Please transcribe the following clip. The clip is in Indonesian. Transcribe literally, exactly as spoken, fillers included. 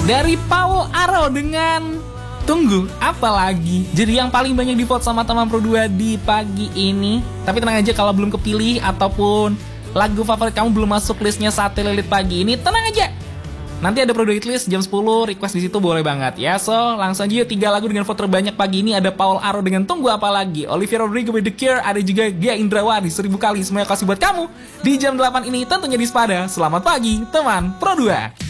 dari Paul Aro dengan Tunggu Apa Lagi. Jadi yang paling banyak di vote sama teman Pro dua di pagi ini. Tapi tenang aja kalau belum kepilih ataupun lagu favorit kamu belum masuk listnya Sate Lilit pagi ini, tenang aja. Nanti ada Pro dua Hitlist jam sepuluh, request di situ boleh banget ya. So, langsung aja yuk, tiga lagu dengan vote terbanyak pagi ini ada Paul Aro dengan Tunggu Apa Lagi, Olivia Rodrigo with The Cure, ada juga Gia Indrawati Seribu Kali. Semuanya kasih buat kamu di jam delapan ini tentunya di Spada. Selamat pagi teman Pro dua.